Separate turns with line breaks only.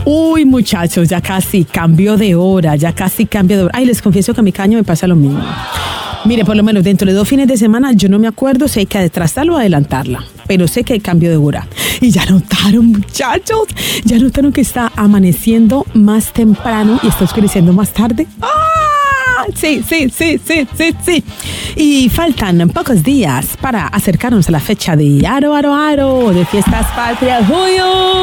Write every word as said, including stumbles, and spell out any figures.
Uy, muchachos, ya casi cambio de hora, ya casi cambio de hora. Ay, les confieso que a mi caño me pasa lo mismo. Mire, por lo menos dentro de dos fines de semana yo no me acuerdo si hay que atrasarla o adelantarla, pero sé que hay cambio de hora. Y ya notaron, muchachos, ya notaron que está amaneciendo más temprano y está oscureciendo más tarde. ¡Ah! Sí, sí, sí, sí, sí, sí. Y faltan pocos días para acercarnos a la fecha de Aro, Aro, Aro, de Fiestas Patrias. ¡Uy!